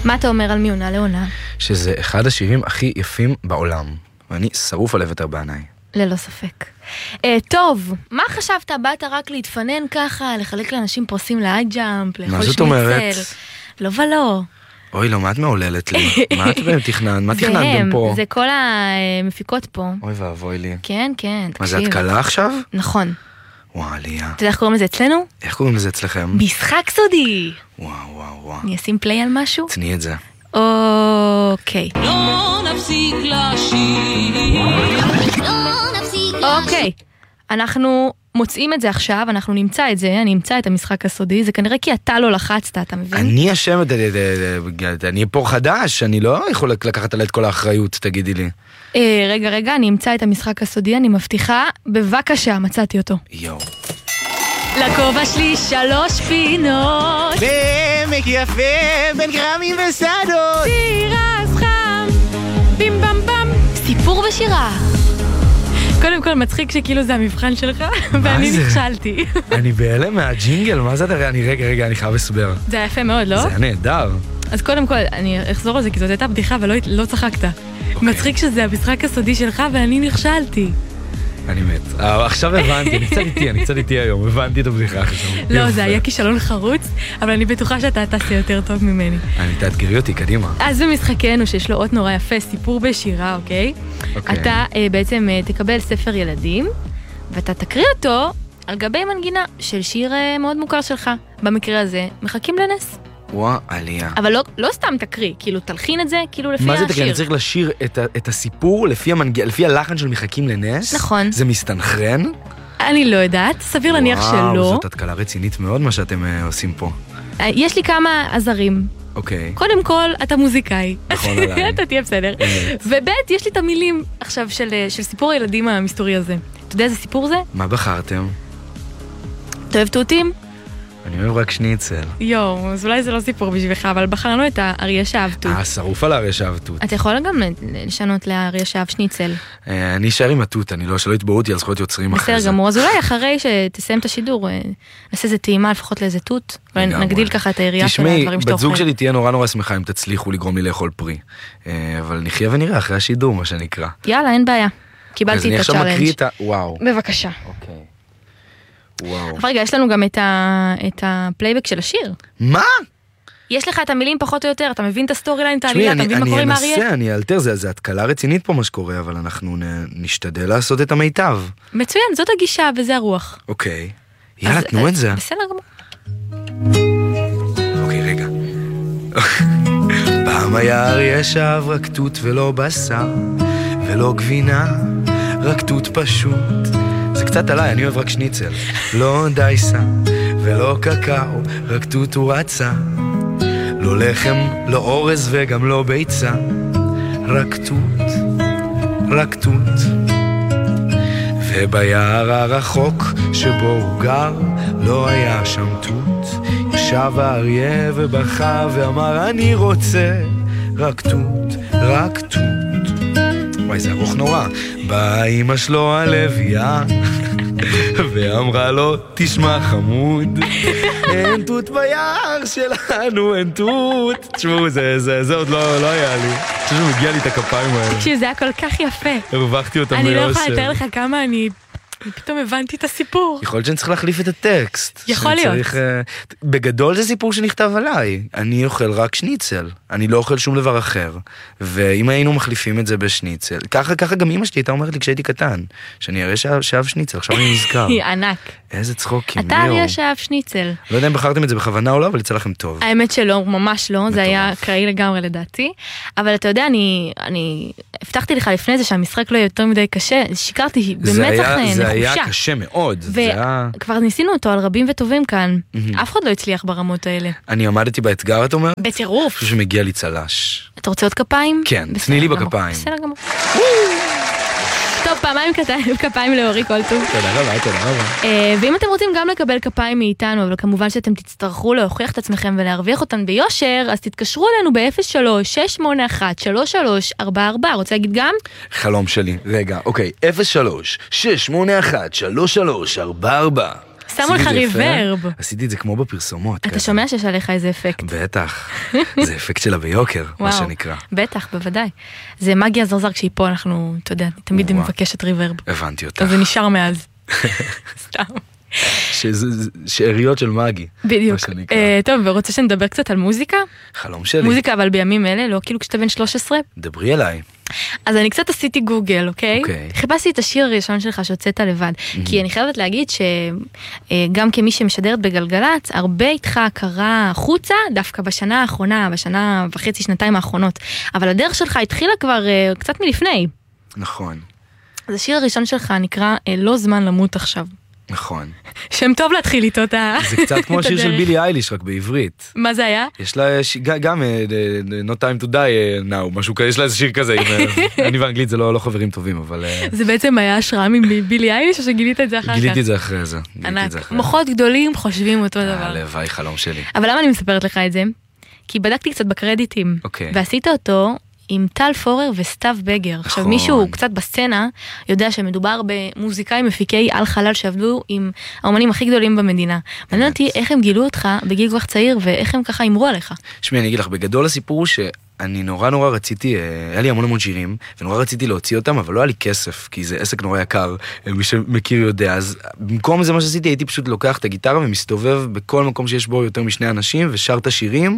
מה אתה אומר על מעונה לעונה? שזה אחד השירים הכי יפים בעולם, ואני שרוף הלב יותר בעיניי. ללא ספק. טוב, מה חשבת? באת רק להתפנן ככה, לחלק לאנשים פרסים לאי-ג'אמפ, לאכול מה זאת שניצל? אומרת? לא ולא. אוי, לא, מה את מעוללת לי? מה את בהם תכנן? מה תכננתם פה? זה כל המפיקות פה. אוי ואבוי לי. כן, כן, מה זה, תקשיב. את קלה עכשיו? נכון. וואו, עלייה. אתה יודע איך קוראים לזה אצלנו? איך קוראים לזה אצלכם? משחק סודי. וואו, וואו, וואו. אני אשים פליי על משהו? תני את זה. אוקיי. לא נפסיק לשיר, לא נפסיק לשיר. אוקיי. אנחנו מוצאים את זה עכשיו, אנחנו נמצא את זה, אני אמצא את המשחק הסודי, זה כנראה כי אתה לא לחצת, אתה מבין? אני אשם, אני פה חדש, אני לא יכול לקחת עליי את כל האחריות, תגידי לי. רגע, אני אמצא את המשחק הסודי, אני מבטיחה, בבקשה, מצאתי אותו. יואו. לכובע שלי 3 פינות, בעמק יפה, בין גרמים ושדות. שיר אז חם, בים בם בם, סיפור ושירה. קודם כל מצחיק שכאילו זה המבחן שלך, ואני זה? נכשלתי. אני בהלם מהג'ינגל, מה זה? רגע, אני חייב לסבר. זה היה יפה מאוד, לא? זה היה נהדר. אז קודם כל, אני אחזור על זה, כי זאת הייתה בדיחה ולא צחקת. מצחיק שזה המשחק הסודי שלך ואני נכשלתי. אני מת. עכשיו הבנתי, אני קצת איתי היום, הבנתי את הבדיחה עכשיו. לא, זה היה כישלון חרוץ, אבל אני בטוחה שאתה תעשה יותר טוב ממני. אני תאתגרי אותי, קדימה. אז במשחקנו, שיש לו אות נורא יפה, סיפור בשירה, אוקיי? אוקיי. אתה בעצם תקבל ספר ילדים, ואתה תקריא אותו על גבי מנגינה של שיר מאוד מוכר שלך. במקרה הזה, מחכים לנס. וואו, עלייה. אבל לא סתם תקריא, כאילו תלחין את זה, כאילו לפי מה השיר. זה תקריא? אני צריך לשיר את הסיפור לפי הלחן של מחכים לנס? נכון. זה מסתנכרן? אני לא יודעת, סביר להניח וואו, שלא. זאת התקלה רצינית מאוד מה שאתם עושים פה. יש לי כמה עזרים. אוקיי. קודם כל, אתה מוזיקאי. נכון עליי. אתה תהיה בסדר. ובית, יש לי את המילים עכשיו של סיפור הילדים המסתורי הזה. אתה יודע איזה סיפור זה? מה בחרתם? אתה אוהב תותים? אני אוהב רק שניצל. יואו, אז אולי זה לא סיפור בשבילך, אבל בחרנו את האריה שאהב תות. שרוף על האריה שאהב תות. אתה יכול גם לשנות לאריה שאהב שניצל. אני אשאר עם התות, שלא יתבעו אותי על זכויות יוצרים אחרי בסדר זה. גמור, אז אולי אחרי שתסיים את השידור, נעשה איזה טעימה לפחות לאיזה תות, ונגדיל ככה את היריעה של הדברים שאתה תשמעי, בת זוג אוכל. שלי תהיה נורא שמחה אם תצליחו לגרום לי לאכול פרי. אבל נחיה ונראה אחרי השידור, מה שנקרא. יאללה, אין בעיה. אז קיבלתי אני את עכשיו מקריא הצ'אלנג'. את וואו. בבקשה. אוקיי. וואו. אבל רגע, יש לנו גם את הפלייבק של השיר. מה? יש לך את המילים פחות או יותר, אתה מבין את הסטורי ליין, את תשמעי, העלילה, אתה מבין מה קורה עם האריה? אני אלתר, זה התקלה רצינית פה מה שקורה, אבל אנחנו נשתדל לעשות את המיטב. מצוין, זאת הגישה וזה הרוח. אוקיי. יאללה, אז- תנו את זה. בסדר גמור. אוקיי, רגע. פעם היה אריה שאהב רק תות ולא בשר, ולא גבינה, רק תות פשוט. זה קצת עליי, אני אוהב רק שניצל. לא דייסה ולא קקאו, רק תות הוא רצה. לא לחם, לא אורז וגם לא ביצה, רק תות, רק תות. וביער הרחוק שבו הוא גר, לא היה שם תות. ישב האריה ובכה ואמר אני רוצה רק תות, רק תות. וואי, זה ארוך נורא. באה אמא שלו הלוויה ואמרה לו תשמע חמוד, אין תות ביער שלנו, אין תות. תשמעו, זה עוד לא היה לי. אני חושב שמגיע לי את הכפיים האלה. תקשיב, זה היה כל כך יפה. הרווחתי אותם אני לא ביושר. יכולה לתאר לך כמה אני פתאום הבנתי את הסיפור. יכול להיות שאני צריך להחליף את הטקסט. יכול להיות. שצריך, בגדול זה סיפור שנכתב עליי. אני אוכל רק שניצל. אני לא אוכל שום דבר אחר. ואם היינו מחליפים את זה בשניצל, ככה גם אמא שלי הייתה אומרת לי כשהייתי קטן, שאני אראה שאהב שניצל, עכשיו אני נזכר. היא ענק. איזה צחוקים, אתה אריה שאהב שניצל. לא יודע אם בחרתם את זה בכוונה או לא, אבל יצא לכם טוב. האמת שלא, ממש לא, זה היה קראי לגמרי לדעתי. אבל אתה יודע, אני הבטחתי לך לפני זה שהמשחק לא יהיה יותר מדי קשה, שיקרתי במצח נחושה. זה היה קשה מאוד. וכבר ניסינו אותו על רבים וטובים כאן. אף אחד לא הצליח ברמות האלה. אני עמדתי באתגר, את אומרת? בטירוף. חושב שמגיע לי צלש. אתה רוצה עוד כפיים? כן, בסדר תני לי גמור, בכפיים. בסדר גמור. טוב, פעמיים כפיים לאורי קולטוב. תודה רבה. ואם אתם רוצים גם לקבל כפיים מאיתנו, אבל כמובן שאתם תצטרכו להוכיח את עצמכם ולהרוויח אותן ביושר, אז תתקשרו אלינו ב-03-681-3344. רוצה להגיד גם? חלום שלי. רגע, אוקיי. 03-681-3344. שמו לך ריברב. עשיתי את זה כמו בפרסומות. אתה שומע שיש עליך איזה אפקט. בטח. זה אפקט שלה ביוקר, מה וואו, שנקרא. בטח, בוודאי. זה מגיה זרזר כשהיא פה, אנחנו, אתה יודע, תמיד היא וואו. מבקשת ריברב. הבנתי אותך. אז זה נשאר מאז. סתם. שאריות של מגי. בדיוק. מה שנקרא. טוב, ורוצה שנדבר קצת על מוזיקה? חלום שלי. מוזיקה אבל בימים אלה, לא כאילו כשאתה בן 13? דברי אליי. אז אני קצת עשיתי גוגל, אוקיי? אוקיי. חיפשתי את השיר הראשון שלך שהוצאת לבד, כי אני חייבת להגיד שגם כמי שמשדרת בגלגלצ, הרבה איתך קרה חוצה דווקא בשנה האחרונה, בשנה וחצי, שנתיים האחרונות, אבל הדרך שלך התחילה כבר קצת מלפני. נכון, אז השיר הראשון שלך נקרא לא זמן למות עכשיו. נכון. שם טוב להתחיל איתו את הדרך. זה קצת כמו השיר של בילי אייליש, רק בעברית. מה זה היה? יש לה גם No Time to Die Now, משהו כזה, יש לה איזה שיר כזה, אני ואנגלית זה לא חברים טובים, אבל... זה בעצם היה השראה מבילי אייליש או שגילית את זה אחר כך? גיליתי את זה אחרי זה. ענק, מוחות גדולים חושבים אותו דבר. הלוואי, חלום שלי. אבל למה אני מספרת לך את זה? כי בדקתי קצת בקרדיטים, אוקיי. ועשית אותו עם טל פורר וסתיו בגר. עכשיו מישהו קצת בסצנה יודע שמדובר במוזיקאים מפיקי על חלל שעבדו עם האומנים הכי גדולים במדינה. מעניין אותי איך הם גילו אותך בגיל כל כך צעיר ואיך הם ככה אמרו עליך. שמי, אני אגיד לך, בגדול הסיפור הוא שאני נורא רציתי, היה לי המון שירים, ונורא רציתי להוציא אותם, אבל לא היה לי כסף, כי זה עסק נורא יקר, מי שמכיר יודע. אז במקום זה מה שעשיתי, הייתי פשוט לוקח את הגיטרה ומסתובב בכל מקום שיש בו יותר משני אנשים, ושר את השירים,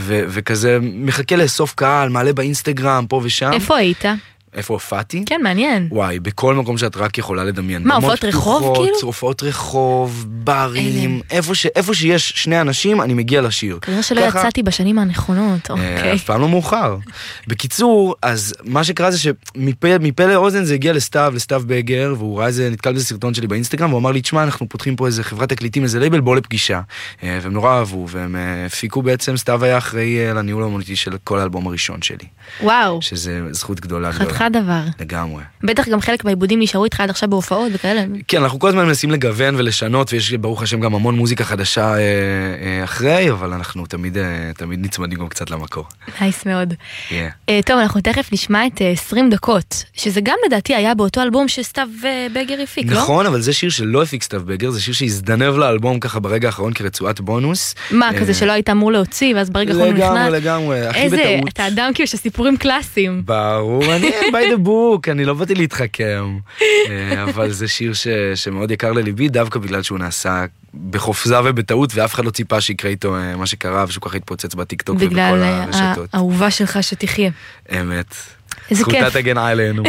וכזה מחכה לאסוף קהל, מעלה באינסטגרם, פה ושם. איפה היית? איפה הופעתי? כן, מעניין. וואי, בכל מקום שאת רק יכולה לדמיין. מה, הופעות רחוב כאילו? הופעות רחוב, ברים, איפה שיש שני אנשים, אני מגיע לשיר. כנראה שלא יצאתי בשנים הנכונות, אוקיי. אף פעם לא מאוחר. בקיצור, אז מה שקרה זה שמפה לאוזן זה הגיע לסתיו בגר, והוא ראה איזה, נתקל בזה סרטון שלי באינסטגרם, והוא אמר לי, תשמע, אנחנו פותחים פה איזה חברת תקליטים, איזה לייבל, בוא לפגישה. והם נורא אהבו, והם הפיקו בעצם, סתיו היה אחראי לניהול האמנותי של כל האלבום הראשון שלי. וואו. שזה זכות גדולה. חתיכה דבר. לגמרי. בטח גם חלק מהעיבודים נשארו איתך עד עכשיו בהופעות וכאלה. כן, אנחנו כל הזמן מנסים לגוון ולשנות, ויש ברוך השם גם המון מוזיקה חדשה אחרי, אבל אנחנו תמיד נצמדים גם קצת למקור. נייס מאוד. טוב, אנחנו תכף נשמע את 20 דקות, שזה גם לדעתי היה באותו אלבום שסתיו בגר הפיק, לא? נכון, אבל זה שיר שלא הפיק סתיו בגר, זה שיר שהזדנב לאלבום ככה ברגע האחרון כרצועת בונוס. מה, כזה שלא היית אמור להוציא, ואז ברגע האחרון נכנס? לגמרי, הכי בטעות. אתה אדם כאילו שסיפורים קלאסיים. ברור, אני by the book, אני לא באתי להתחכם, אבל זה שיר שמאוד יקר לליבי, דווקא בגלל שהוא נעשה בחופזה ובטעות, ואף אחד לא ציפה שיקרה איתו מה שקרה, ושהוא ככה התפוצץ בטיקטוק ובכל הרשתות. בגלל האהובה שלך שתחיה. אמת. איזה כיף. זכותה תגן עלינו.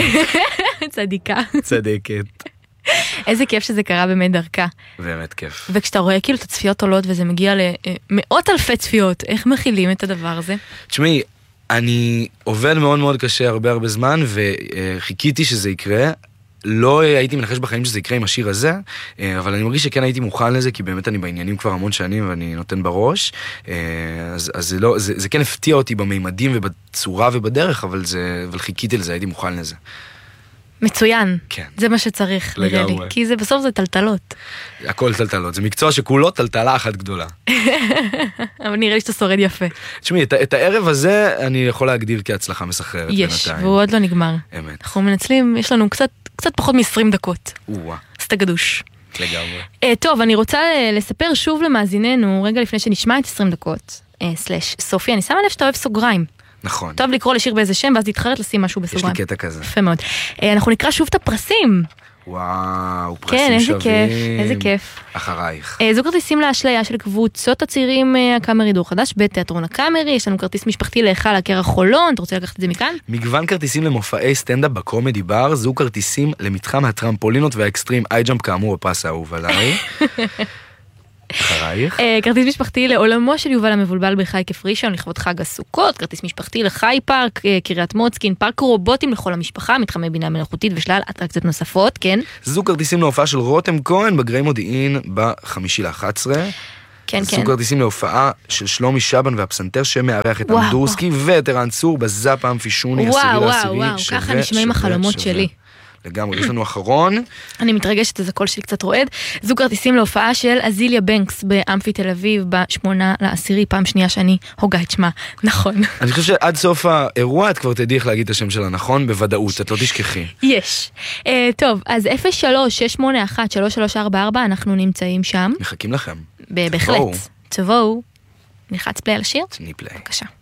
צדיקה. צדקת. איזה כיף שזה קרה באמת דרכה. באמת כיף. וכשאתה רואה כאילו את הצפיות עולות, וזה מגיע למאות אלפי צפיות, איך מכילים את הדבר הזה? תשמעי, אני עובד מאוד מאוד קשה הרבה זמן, וחיכיתי שזה יקרה. לא הייתי מנחש בחיים שזה יקרה עם השיר הזה, אבל אני מרגיש שכן הייתי מוכן לזה, כי באמת אני בעניינים כבר המון שנים, ואני נותן בראש. אז זה כן הפתיע אותי בממדים ובצורה ובדרך, אבל חיכיתי לזה, הייתי מוכן לזה. מצוין. כן. זה מה שצריך, נראה לי. כי זה בסוף זה טלטלות. הכל טלטלות. זה מקצוע שכולו טלטלה אחת גדולה. אבל נראה לי שאתה שורד יפה. תשמעי, את הערב הזה אני יכול להגדיר כהצלחה מסחררת. יש, והוא עוד לא נגמר. אמת. אנחנו מנצלים, יש לנו קצת פחות מ-20 דקות. אז תגדוש. לגמרי. טוב, אני רוצה לספר שוב למאזיננו, רגע לפני שנשמע את 20 דקות, סופי, אני שמה לב שאתה אוהב סוגריים. נכון. טוב לקרוא לשיר באיזה שם, ואז תתחרט לשים משהו בסוגריים. יש לי קטע כזה. יפה מאוד. אנחנו נקרא שוב את הפרסים. וואו, פרסים שווים. כן, איזה כיף. אחרייך. זו כרטיסים לאשליה של קבוצות הצעירים הקאמרי דור חדש בתיאטרון הקאמרי, יש לנו כרטיס משפחתי להיכל הקרח חולון, אתה רוצה לקחת את זה מכאן? מגוון כרטיסים למופעי סטנדאפ בקומדי בר, זו כרטיסים למתחם הטרמפולינות והאקסטרים אייג'אמפ כאמור בפרס האהוב עליי. אחרייך. כרטיס משפחתי לעולמו של יובל המבולבל בחייקף ראשון לכבוד חג הסוכות, כרטיס משפחתי לחי פארק, קריית מוצקין, פארק רובוטים לכל המשפחה, מתחמי בינה מלאכותית ושלל אטרקציות נוספות, כן? זו כרטיסים להופעה של רותם כהן בגרי מודיעין ב5/11. כן, זו כרטיסים להופעה של שלומי שבן והפסנתר שמארח את אנדורסקי ואת ערן צור בזאפה אמפישוני 10/10. וואו, ככה נשמעים החלומות שלי. לגמרי, יש לנו אחרון. אני מתרגשת, אז הקול שלי קצת רועד. זו כרטיסים להופעה של אזיליה בנקס באמפי תל אביב ב8/10, פעם שנייה שאני הוגה את שמה. נכון. אני חושב שעד סוף האירוע את כבר תדעי איך להגיד את השם שלה, נכון? בוודאות, את לא תשכחי. יש. טוב, אז 03-681-3344, אנחנו נמצאים שם. מחכים לכם. בהחלט. תבואו. נלחץ פליי על השיר? תני פליי. בבקשה.